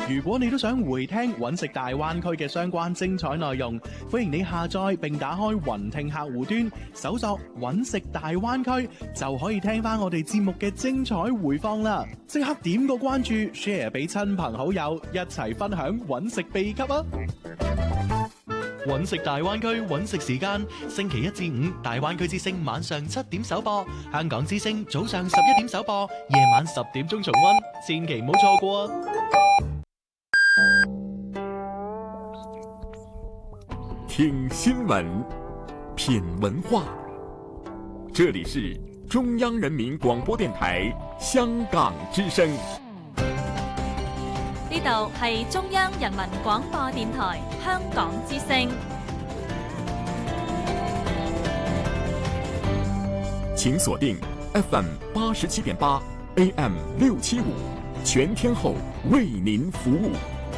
如果你都想回聽揾食大灣區嘅相關精彩內容，歡迎你下載並打開雲聽客戶端，搜索揾食大灣區，就可以聽翻我哋節目嘅精彩回放啦！即刻點個關注 ，share 俾親朋好友，一齊分享揾食秘笈啊！揾食大灣區揾食時間，星期一至五大灣區之聲晚上7點首播，香港之聲早上11點首播，夜晚10點鐘重溫，千祈唔好錯過啊！ 聽新聞，品文化，這裡是中央人民廣播電台香港之聲。 呢度係中央人民廣播電台香港之聲。 請鎖定 FM 87.8 AM 675，全天候為您服務。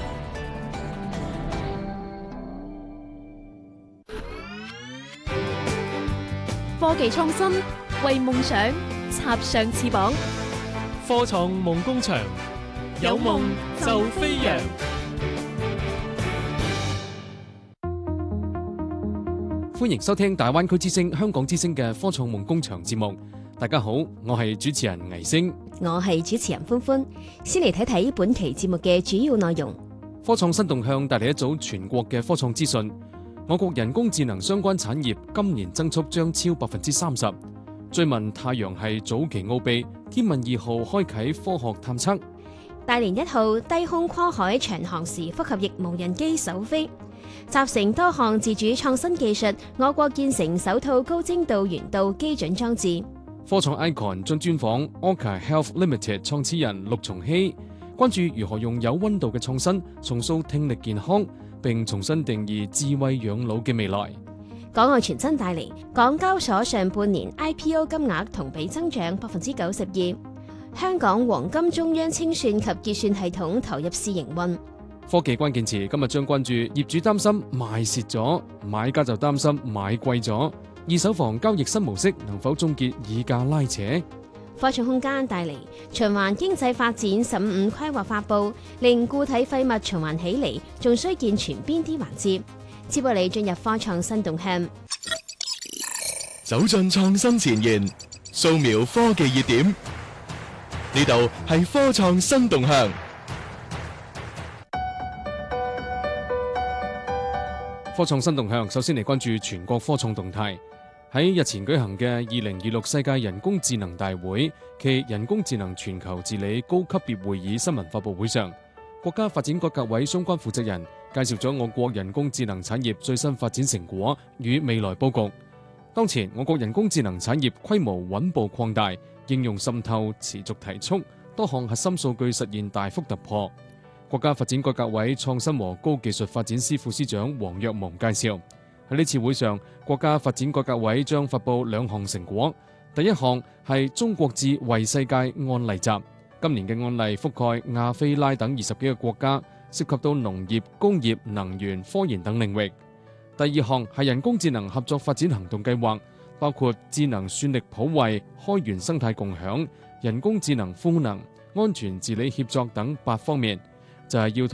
科技創新，為夢想插上翅膀。 科創夢工場，有夢就飛揚。歡迎收聽大灣區之聲、香港之聲嘅科創夢工場節目。大家好，我係主持人倪星， 我係主持人歡歡。先嚟睇睇本期節目嘅主要內容。 科創新動向帶嚟一組全國嘅科創資訊。我國人工智能相關產業今年增速將超30%。追問太陽系早期奧秘，天問2號開啟科學探測。 大連1號低空跨海長航時複合翼無人機首飛。集成多項自主創新技術，我國建成首套高精度圓道基準裝置。 科創 Icon 將專訪 Orca Health Limited 創始人陸松熙，關注如何用有溫度嘅創新重塑聽力健康，並重新定義智慧養老嘅未來。 港外傳真帶嚟，港交所上半年 IPO 金額同比增長92%。香港黃金中央清算及結算系統投入試營運。 科技關鍵詞今日將關注業主擔心賣蝕咗，買家就擔心買貴咗。二手房交易新模式能否終結議價拉扯？ 科創空間帶嚟循環經濟發展15規劃發布，令固體廢物循環起嚟，仲需健全邊啲環節。接落嚟進入科創新動向， 走進創新前沿，掃描科技熱點。呢度係科創新動向。 科創新動向，首先嚟關注全國科創動態。喺日前舉行嘅2026世界人工智能大會暨人工智能全球治理高級別會議新聞發佈會上，國家發展改革委相關負責人介紹咗我國人工智能產業最新發展成果與未來佈局。當前我國人工智能產業規模穩步擴大，應用滲透持續提速，多項核心數據實現大幅突破。國家發展改革委創新和高技術發展司副司長黃若蒙介紹，喺呢次會上，國家發展改革委將發布2項成果。第一項係中國智為世界案例集，今年嘅案例覆蓋亞非拉等20幾個國家，涉及到農業、工業、能源、科研等領域。第二項係人工智能合作發展行動計劃，包括智能算力普惠、開源生態共享、人工智能賦能、安全治理協作等8方面，就係要